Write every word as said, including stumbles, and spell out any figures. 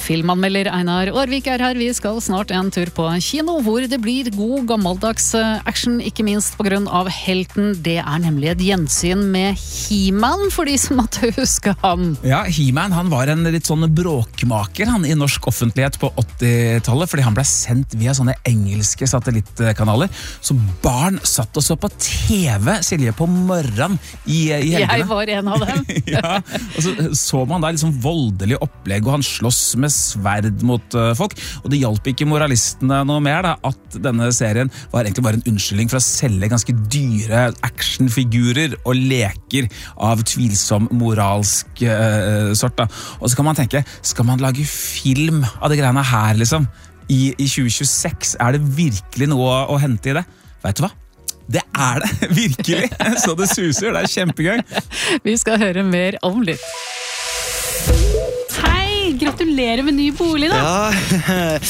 Filmanmelder Einar Aarvik er her. Vi skal snart en tur på kino, hvor det blir god gammeldags action, ikke minst på grunn av helten. Det er nemlig et gjensyn med He-Man, for de som måtte huske han. Ja, He-Man, han var en litt sånn bråkmaker han i norsk offentlighet på åttitallet, fordi han ble sendt via sånne engelske satellittkanaler, så barn satt og så på T V, Silje, på morgenen i, i helgene. Jeg var en av dem. Ja, og så så man da liksom voldelig opplegg, og han slåss med sverd mot uh, folk, og det hjalp ikke moralistene noe mer da, at denne serien var egentlig bare en unnskyldning for å selge ganske dyre actionfigurer og leker av tvilsom moralsk uh, sort da. Og så kan man tenke, skal man lage film av det greiene her liksom? I, i tjue tjueseks, er det virkelig noe å, å hente i det? Vet du hva? Det er det, virkelig. Så det suser, det er kjempegøy. Vi skal høre mer om litt. Hei, gratulerer med ny bolig da. Ja,